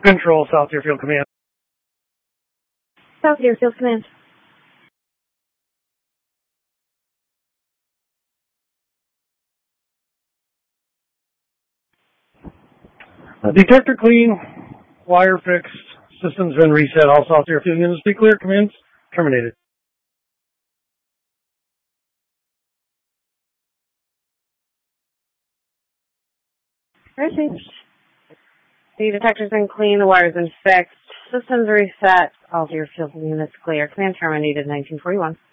Control, South Deerfield Command. South Deerfield Command. Detector clean, wire fixed, systems been reset. All South Deerfield units be clear. Commands terminated. Received. The detector's been clean, the wire's been fixed, systems reset, all Deerfield units clear. Command terminated 1941.